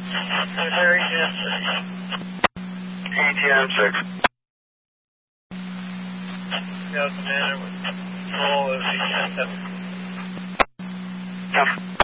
Very good. ETM 6. Got the man with all of the Tough.